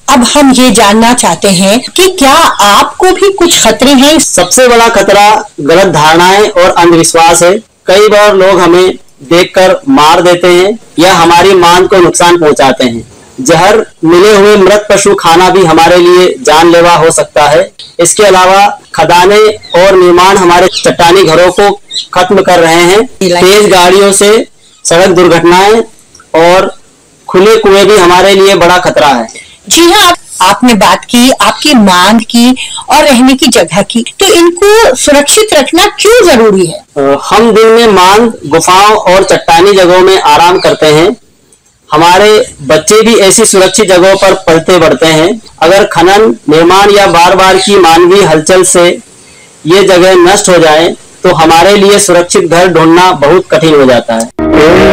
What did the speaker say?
अब हम ये जानना चाहते हैं कि क्या आपको भी कुछ खतरे हैं? सबसे बड़ा खतरा गलत धारणाएं और अंधविश्वास है। कई बार लोग हमें देखकर मार देते हैं या हमारी मान को नुकसान पहुंचाते हैं। जहर मिले हुए मृत पशु खाना भी हमारे लिए जानलेवा हो सकता है। इसके अलावा खदानें और निर्माण हमारे चट्टानी घरों को खत्म कर रहे हैं। तेज गाड़ियों से सड़क दुर्घटनाएं और खुले कुएं भी हमारे लिए बड़ा खतरा है। जी हाँ, आपने बात की, आपकी मांग की और रहने की जगह की, तो इनको सुरक्षित रखना क्यों जरूरी है? हम दिन में मांग, गुफाओं और चट्टानी जगहों में आराम करते हैं। हमारे बच्चे भी ऐसी सुरक्षित जगहों पर पलते बढ़ते हैं। अगर खनन, निर्माण या बार बार की मानवीय हलचल से ये जगह नष्ट हो जाए तो हमारे लिए सुरक्षित घर ढूंढना बहुत कठिन हो जाता है।